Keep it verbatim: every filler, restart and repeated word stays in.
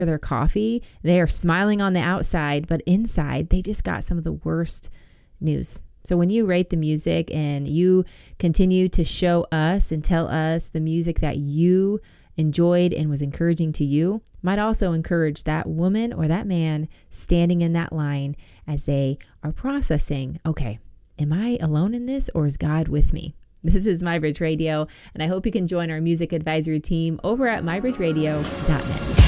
their coffee, they are smiling on the outside, but inside they just got some of the worst news. So when you rate the music and you continue to show us and tell us the music that you enjoyed and was encouraging to you, might also encourage that woman or that man standing in that line as they are processing, okay, am I alone in this, or is God with me? This is MyBridge Radio, and I hope you can join our music advisory team over at my bridge radio dot net.